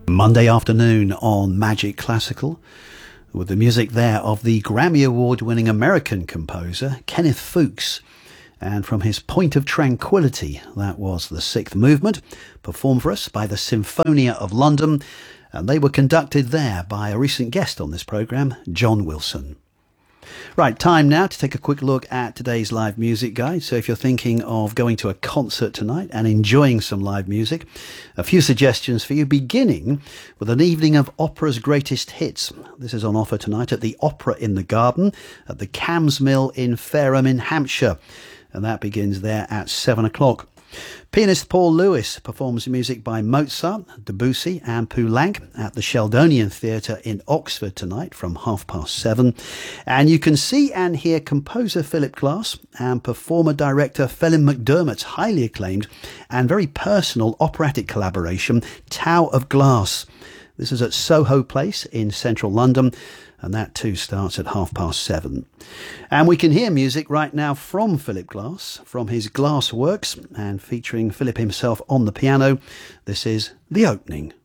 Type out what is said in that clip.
Monday afternoon on Magic Classical with the music there of the Grammy Award-winning American composer Kenneth Fuchs. And from his Point of Tranquility, that was the sixth movement, performed for us by the Sinfonia of London, and they were conducted there by a recent guest on this programme, John Wilson. Right, time now to take a quick look at today's live music guide. So if you're thinking of going to a concert tonight and enjoying some live music, a few suggestions for you, beginning with an evening of opera's greatest hits. This is on offer tonight at the Opera in the Garden at the Cams Mill in Fareham in Hampshire. And that begins there at 7 o'clock. Pianist Paul Lewis performs music by Mozart, Debussy and Poulenc at the Sheldonian Theatre in Oxford tonight from 7:30. And you can see and hear composer Philip Glass and performer-director Phelim McDermott's highly acclaimed and very personal operatic collaboration, Tower of Glass. This is at Soho Place in central London, and that too starts at 7:30. And we can hear music right now from Philip Glass, from his Glass works, and featuring Philip himself on the piano. This is the opening.